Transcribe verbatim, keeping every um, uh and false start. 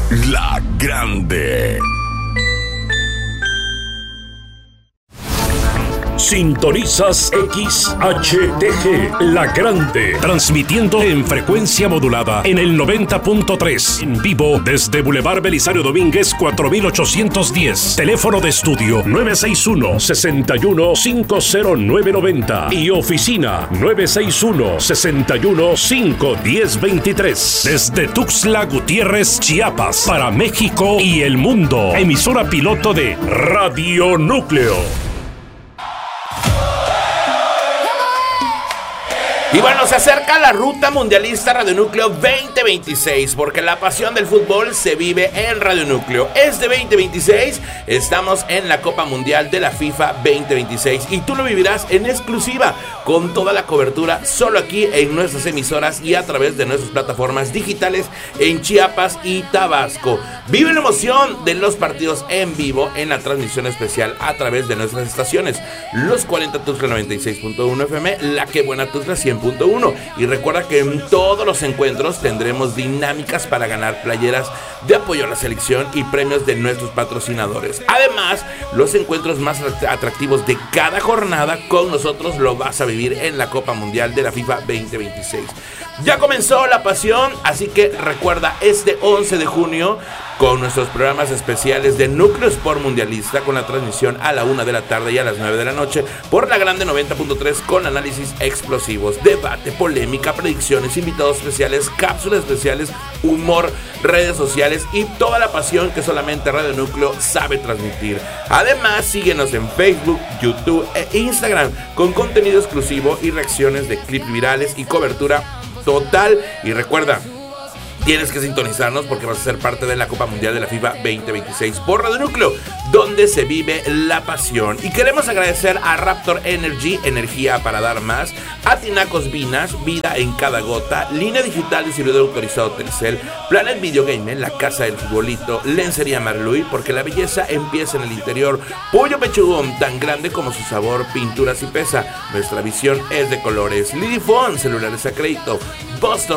La Grande. Sintonizas X H T G, La Grande, transmitiendo en frecuencia modulada en el noventa punto tres, en vivo desde Boulevard Belisario Domínguez cuatro mil ochocientos diez, teléfono de estudio nueve seis uno, seis uno, cinco cero nueve nueve cero y oficina nueve seis uno, seis uno, cinco uno cero dos tres, desde Tuxtla Gutiérrez, Chiapas, para México y el mundo, emisora piloto de Radio Núcleo. Y bueno, se acerca la ruta mundialista Radio Núcleo veinte veintiséis, porque la pasión del fútbol se vive en Radio Núcleo. Este veinte veintiséis estamos en la Copa Mundial de la FIFA veinte veintiséis y tú lo vivirás en exclusiva con toda la cobertura solo aquí en nuestras emisoras y a través de nuestras plataformas digitales en Chiapas y Tabasco. Vive la emoción de los partidos en vivo en la transmisión especial a través de nuestras estaciones. Los cuarenta Tuxtla noventa y seis punto uno F M, La Que Buena Tuxtla cien punto uno. Y recuerda que en todos los encuentros tendremos dinámicas para ganar playeras de apoyo a la selección y premios de nuestros patrocinadores. Además, los encuentros más atractivos de cada jornada con nosotros lo vas a vivir en la Copa Mundial de la FIFA veinte veintiséis. Ya comenzó la pasión, así que recuerda este once de junio con nuestros programas especiales de Núcleo Sport Mundialista, con la transmisión a la una de la tarde y a las nueve de la noche por La Grande noventa punto tres, con análisis explosivos, debate, polémica, predicciones, invitados especiales, cápsulas especiales, humor, redes sociales y toda la pasión que solamente Radio Núcleo sabe transmitir. Además, síguenos en Facebook, YouTube e Instagram con contenido exclusivo y reacciones de clips virales y cobertura total. Y recuerda, tienes que sintonizarnos porque vas a ser parte de la Copa Mundial de la FIFA veinte veintiséis por Radio Núcleo, donde se vive la pasión. Y queremos agradecer a Raptor Energy, energía para dar más, a Tinacos Vinas, vida en cada gota, Línea Digital, distribuidor autorizado Telcel, Planet Video Game, la casa del futbolito, Lencería Marluy, porque la belleza empieza en el interior, Pollo Pechugón, tan grande como su sabor, pinturas y pesa, nuestra visión es de colores, Lidifón, celulares a crédito, Boston